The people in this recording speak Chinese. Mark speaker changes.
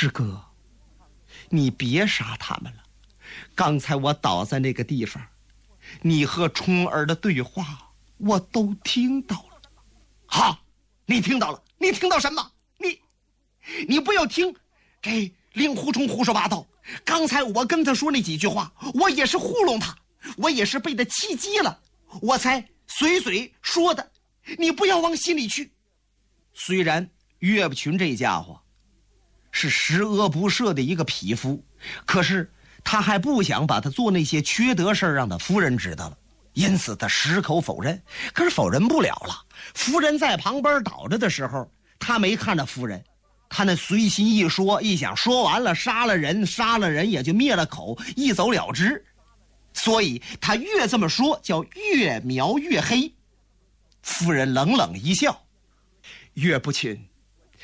Speaker 1: 师哥，你别杀他们了。刚才我倒在那个地方，你和冲儿的对话我都听到了。好，你听到了？你听到什么？你不要听这令狐冲胡说八道。刚才我跟他说那几句话，我也是糊弄他，我也是被他气急了，我才随嘴说的，你不要往心里去。虽然岳不群这家伙是十恶不赦的一个匹夫，可是他还不想把他做那些缺德事让他夫人知道了，因此他矢口否认。可是否认不了了，夫人在旁边倒着的时候，他没看着夫人，他那随心一说，一想说完了杀了人也就灭了口，一走了之。所以他越这么说，叫越描越黑。夫人冷冷一笑：岳不群，